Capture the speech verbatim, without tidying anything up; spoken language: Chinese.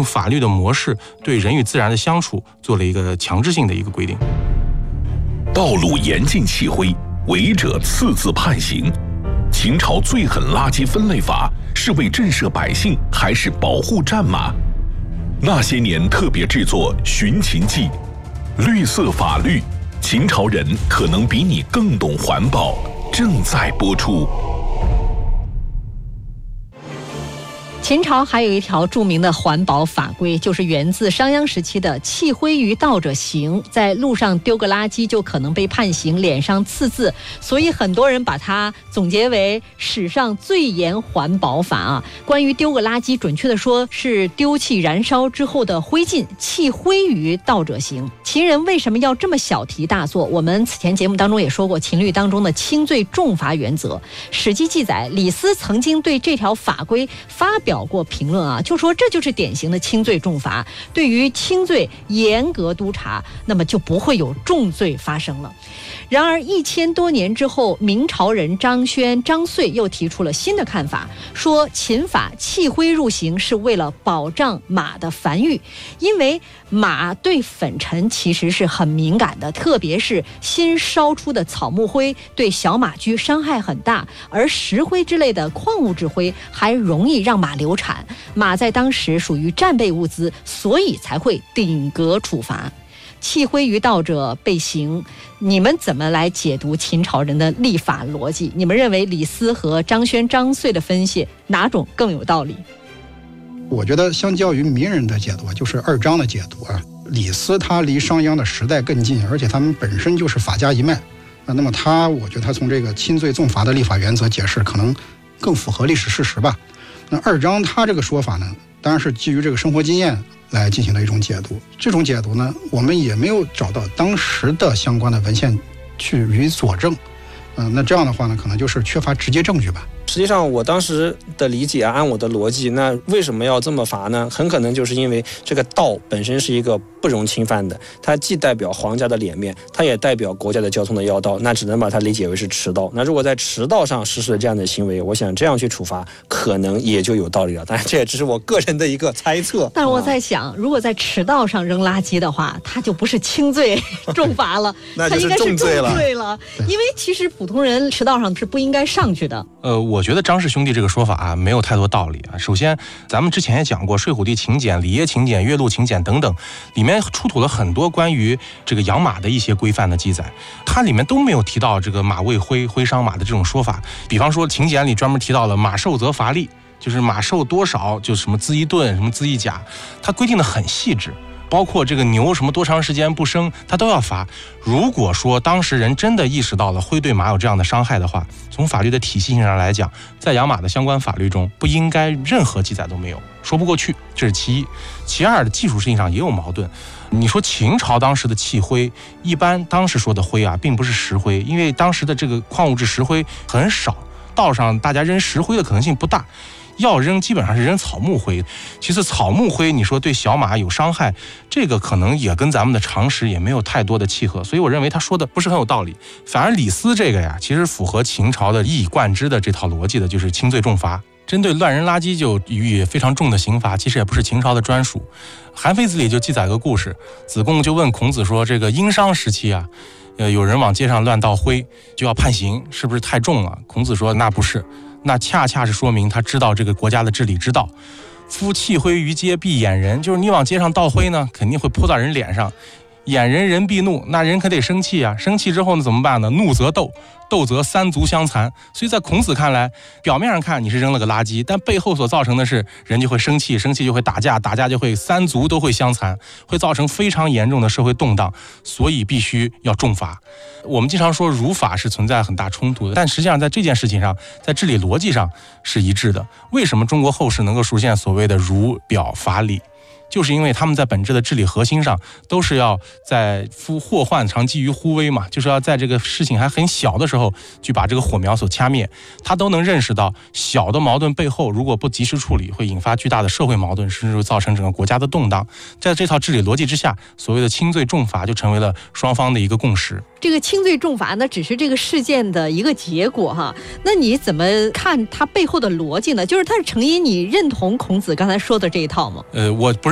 用法律的模式对人与自然的相处做了一个强制性的一个规定。 道路严禁弃灰，违者赐字判刑。秦朝最狠垃圾分类法是为震慑百姓，还是保护战马？那些年特别制作《寻秦记》，绿色法律，秦朝人可能比你更懂环保，正在播出。 秦朝还有一条著名的环保法规，就是源自商鞅时期的弃灰于道者刑，在路上丢个垃圾就可能被判刑，脸上刺字，所以很多人把它总结为史上最严环保法啊。关于丢个垃圾，准确的说是丢弃燃烧之后的灰烬，弃灰于道者刑。秦人为什么要这么小题大做？我们此前节目当中也说过秦律当中的轻罪重罚原则。史记记载，李斯曾经对这条法规发表过评论啊，就说这就是典型的轻罪重罚，对于轻罪严格督查，那么就不会有重罪发生了。然而一千多年之后，明朝人张轩、张遂又提出了新的看法，说秦法弃灰入刑是为了保障马的繁育，因为马对粉尘其实是很敏感的，特别是新烧出的草木灰对小马驹伤害很大，而石灰之类的矿物质灰还容易让马流产，马在当时属于战备物资，所以才会顶格处罚。弃灰于道者被刑，你们怎么来解读秦朝人的立法逻辑？你们认为李斯和张轩、张遂的分析哪种更有道理？ 我觉得相较于名人的解读，就是二张的解读啊。李斯他离商鞅的时代更近，而且他们本身就是法家一脉啊。那么他，我觉得他从这个轻罪重罚的立法原则解释，可能更符合历史事实吧。那二张他这个说法呢，当然是基于这个生活经验来进行的一种解读。这种解读呢，我们也没有找到当时的相关的文献去予以佐证。嗯、呃，那这样的话呢，可能就是缺乏直接证据吧。 实际上我当时的理解啊，按我的逻辑，那为什么要这么罚呢？很可能就是因为这个道本身是一个不容侵犯的，它既代表皇家的脸面，它也代表国家的交通的要道，那只能把它理解为是驰道。那如果在驰道上实施这样的行为，我想这样去处罚可能也就有道理了，当然这也只是我个人的一个猜测。 但是我在想、啊、如果在驰道上扔垃圾的话，它就不是轻罪重罚了那就是重罪了， 它应该是重罪了，因为其实普通人驰道上是不应该上去的。 呃，我觉得张氏兄弟这个说法啊，没有太多道理啊。首先，咱们之前也讲过《睡虎地秦简》《里耶秦简》《岳麓秦简》等等，里面出土了很多关于这个养马的一些规范的记载，它里面都没有提到这个马未灰灰伤马的这种说法。比方说，《秦简》里专门提到了马受则罚力，就是马受多少就什么资一顿，什么资一甲，它规定的很细致。包括这个牛什么多长时间不生，它都要罚。如果说当时人真的意识到了灰对马有这样的伤害的话，从法律的体系性上来讲，在养马的相关法律中不应该任何记载都没有，说不过去，这是其一。其二，的技术性上也有矛盾。你说秦朝当时的弃灰，一般当时说的灰啊，并不是石灰，因为当时的这个矿物质石灰很少，道上大家扔石灰的可能性不大。要扔基本上是扔草木灰，其次草木灰你说对小马有伤害，这个可能也跟咱们的常识也没有太多的契合，所以我认为他说的不是很有道理。反而李斯这个呀，其实符合秦朝的一以贯之的这套逻辑的，就是轻罪重罚，针对乱扔垃圾就予以非常重的刑罚，其实也不是秦朝的专属。韩非子里就记载个故事，子贡就问孔子说，这个殷商时期啊，呃，有人往街上乱倒灰，就要判刑，是不是太重了？孔子说那不是，那恰恰是说明他知道这个国家的治理之道。夫弃灰于街必掩人，就是你往街上倒灰呢，肯定会泼到人脸上，掩人人必怒，那人可得生气啊，生气之后呢怎么办呢？怒则斗，斗则三足相残。所以在孔子看来，表面上看你是扔了个垃圾，但背后所造成的是人就会生气，生气就会打架，打架就会三足都会相残，会造成非常严重的社会动荡，所以必须要重罚。我们经常说儒法是存在很大冲突的，但实际上在这件事情上，在治理逻辑上是一致的。为什么中国后世能够出现所谓的儒表法理？就是因为他们在本质的治理核心上都是要在祸患常积于忽微嘛，就是要在这个事情还很小的时候去把这个火苗所掐灭。他都能认识到小的矛盾背后如果不及时处理，会引发巨大的社会矛盾，甚至会造成整个国家的动荡。在这套治理逻辑之下，所谓的轻罪重罚就成为了双方的一个共识。 这个轻罪重罚呢，只是这个事件的一个结果哈。那你怎么看它背后的逻辑呢？就是它是成因你认同孔子刚才说的这一套吗？ 呃，我不